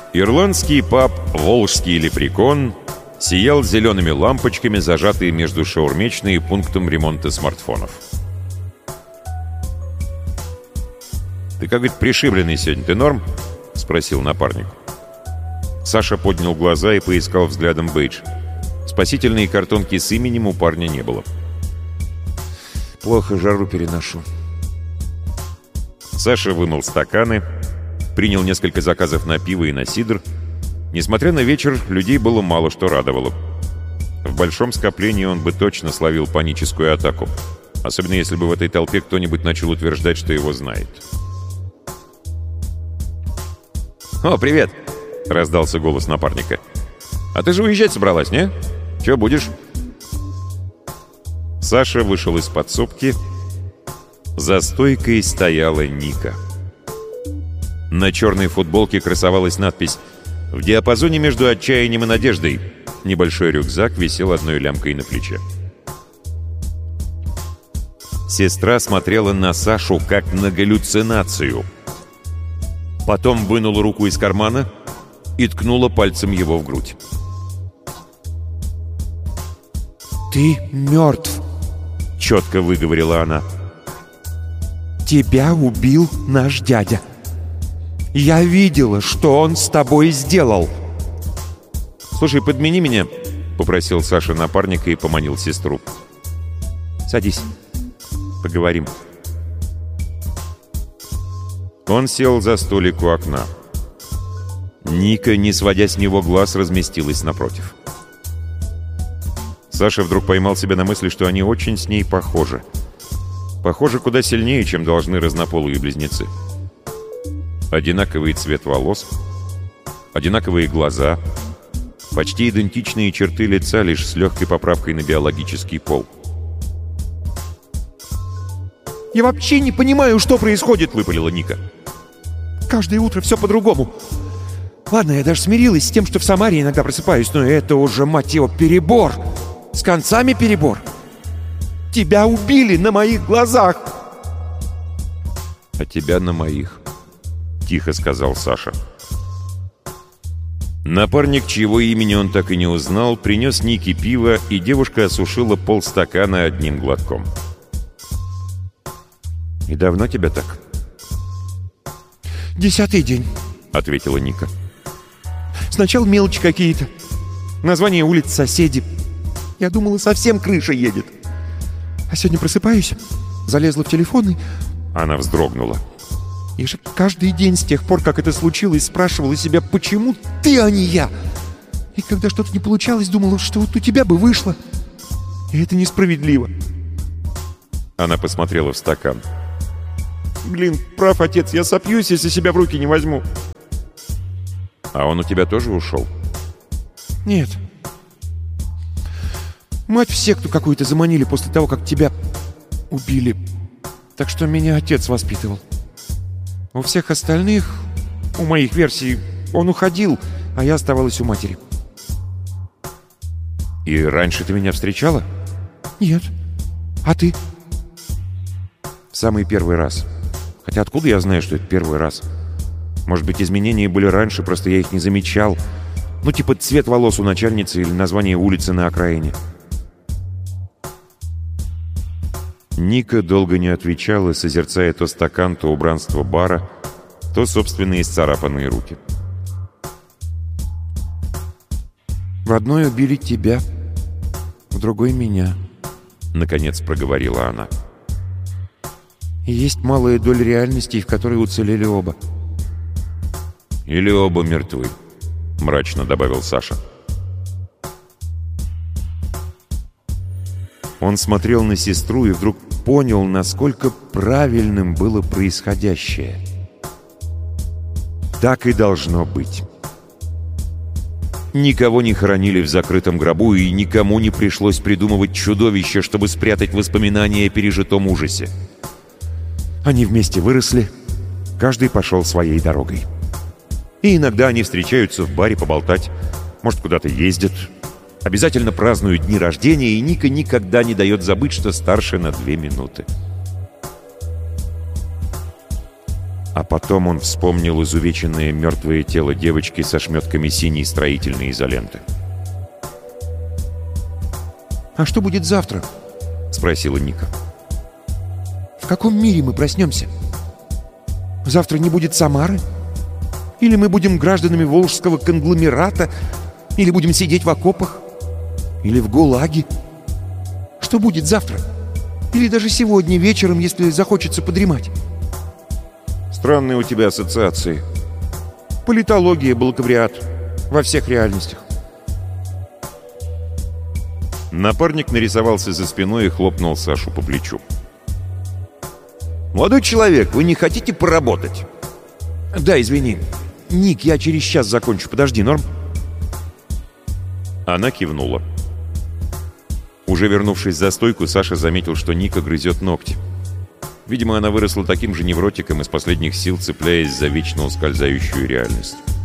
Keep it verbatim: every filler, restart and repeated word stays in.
Ирландский паб «Волжский лепрекон» сиял зелеными лампочками, зажатые между шаурмечной и пунктом ремонта смартфонов. «Ты как говорит, пришибленный сегодня, ты норм?» — спросил напарник. Саша поднял глаза и поискал взглядом бейдж. Спасительной картонки с именем у парня не было. «Плохо жару переношу». Саша вымыл стаканы, принял несколько заказов на пиво и на сидр. Несмотря на вечер, людей было мало, что радовало. В большом скоплении он бы точно словил паническую атаку. Особенно если бы в этой толпе кто-нибудь начал утверждать, что его знает. «О, привет!» — раздался голос напарника. «А ты же уезжать собралась, не? Чё будешь?» Саша вышел из подсобки. За стойкой стояла Ника. На черной футболке красовалась надпись «В диапазоне между отчаянием и надеждой». Небольшой рюкзак висел одной лямкой на плече. Сестра смотрела на Сашу как на галлюцинацию. Потом вынула руку из кармана и ткнула пальцем его в грудь. «Ты мертв», — четко выговорила она. «Тебя убил наш дядя. Я видела, что он с тобой сделал». «Слушай, подмени меня», — попросил Саша напарника и поманил сестру. «Садись, поговорим». Он сел за столик у окна. Ника, не сводя с него глаз, разместилась напротив. Саша вдруг поймал себя на мысли, что они очень с ней похожи. Похожи куда сильнее, чем должны разнополые близнецы. Одинаковый цвет волос, одинаковые глаза, почти идентичные черты лица, лишь с легкой поправкой на биологический пол. «Я вообще не понимаю, что происходит», — выпалила Ника. «Каждое утро все по-другому. Ладно, я даже смирилась с тем, что в Самаре иногда просыпаюсь, но это уже, мать его, перебор. С концами перебор. Тебя убили на моих глазах». «А тебя на моих», — тихо сказал Саша. Напарник, чьего имени он так и не узнал, принес Нике пиво, и девушка осушила полстакана одним глотком. «И давно тебя так?» «Десятый день», — ответила Ника. «Сначала мелочи какие-то. Название улиц, соседи. Я думала, совсем крыша едет. А сегодня просыпаюсь, залезла в телефон и...» Она вздрогнула. «Я же каждый день с тех пор, как это случилось, спрашивала себя, почему ты, а не я? И когда что-то не получалось, думала, что вот у тебя бы вышло. И это несправедливо». Она посмотрела в стакан. «Блин, прав, отец, я сопьюсь, если себя в руки не возьму». «А он у тебя тоже ушел?» «Нет. Мать в секту какую-то заманили после того, как тебя убили. Так что меня отец воспитывал. У всех остальных, у моих версий, он уходил, а я оставалась у матери». «И раньше ты меня встречала?» «Нет. А ты?» «В самый первый раз. Хотя откуда я знаю, что это первый раз? Может быть, изменения были раньше, просто я их не замечал. Ну, типа цвет волос у начальницы или название улицы на окраине». Ника долго не отвечала, созерцая то стакан, то убранство бара, то собственные исцарапанные руки. «В одной убили тебя, в другой — меня», — наконец проговорила она. «И есть малая доля реальностей, в которой уцелели оба». «Или оба мертвы», — мрачно добавил Саша. Он смотрел на сестру и вдруг понял, насколько правильным было происходящее. Так и должно быть. Никого не хоронили в закрытом гробу, и никому не пришлось придумывать чудовище, чтобы спрятать воспоминания о пережитом ужасе. Они вместе выросли, каждый пошел своей дорогой. И иногда они встречаются в баре поболтать, может, куда-то ездят, обязательно празднуют дни рождения, и Ника никогда не дает забыть, что старше на две минуты. А потом он вспомнил изувеченное мертвое тело девочки со шметками синей строительной изоленты. «А что будет завтра?» — спросила Ника. «В каком мире мы проснемся? Завтра не будет Самары? Или мы будем гражданами Волжского конгломерата? Или будем сидеть в окопах? Или в ГУЛАГе? Что будет завтра? Или даже сегодня вечером, если захочется подремать?» Странные у тебя ассоциации. Политология, бакалавриат. Во всех реальностях. Напарник нарисовался за спиной и хлопнул Сашу по плечу. «Молодой человек, вы не хотите поработать?» «Да, извини. Ник, я через час закончу. Подожди, норм?» Она кивнула. Уже вернувшись за стойку, Саша заметил, что Ника грызет ногти. Видимо, она выросла таким же невротиком, из последних сил цепляясь за вечно ускользающую реальность.